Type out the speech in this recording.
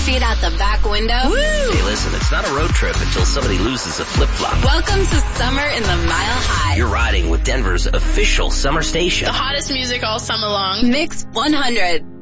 feet out the back window. Woo! Hey, listen, it's not a road trip until somebody loses a flip-flop. Welcome to Summer in the Mile High. You're riding with Denver's official summer station. The hottest music all summer long. Mix 100.